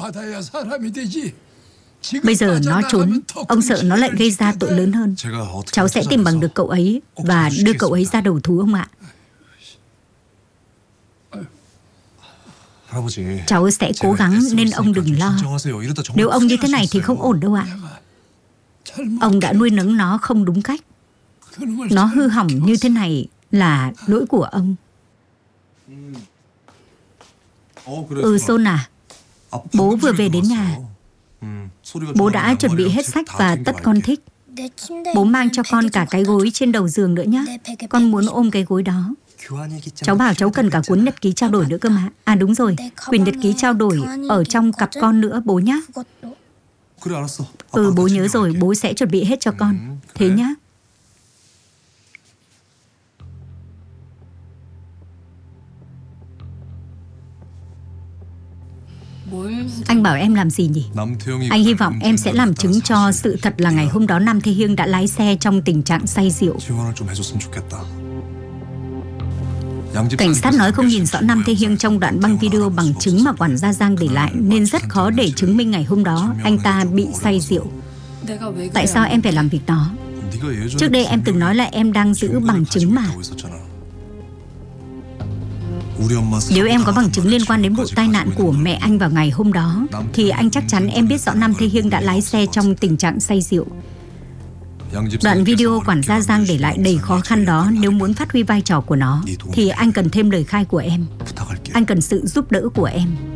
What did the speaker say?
Bây giờ nó trốn, ông sợ nó lại gây ra tội lớn hơn. Cháu sẽ tìm bằng được cậu ấy và đưa cậu ấy ra đầu thú ông ạ. Cháu sẽ cố gắng nên ông đừng lo. Nếu ông như thế này thì không ổn đâu ạ. Ông đã nuôi nấng nó không đúng cách. Nó hư hỏng như thế này là lỗi của ông. Son à, bố vừa về đến nhà. Bố đã chuẩn bị hết sách và tất con thích. Bố mang cho con cả cái gối trên đầu giường nữa nhé. Con muốn ôm cái gối đó. Cháu bảo cháu cần cả cuốn nhật ký trao đổi nữa cơ mà. À đúng rồi, quyển nhật ký trao đổi ở trong cặp con nữa bố nhé. Bố nhớ rồi, bố sẽ chuẩn bị hết cho con. Thế nhá. Anh bảo em làm gì nhỉ? Anh hy vọng em sẽ làm chứng cho sự thật là ngày hôm đó Nam Thế Hiên đã lái xe trong tình trạng say rượu. Cảnh sát nói không nhìn rõ Nam Thế Hiên trong đoạn băng video bằng chứng mà quản gia Giang để lại, nên rất khó để chứng minh ngày hôm đó anh ta bị say rượu. Tại sao em phải làm việc đó? Trước đây em từng nói là em đang giữ bằng chứng mà. Nếu em có bằng chứng liên quan đến vụ tai nạn của mẹ anh vào ngày hôm đó, thì anh chắc chắn em biết rõ Nam Thế Hiên đã lái xe trong tình trạng say rượu. Đoạn video quản gia Giang để lại đầy khó khăn đó, nếu muốn phát huy vai trò của nó, thì anh cần thêm lời khai của em. Anh cần sự giúp đỡ của em.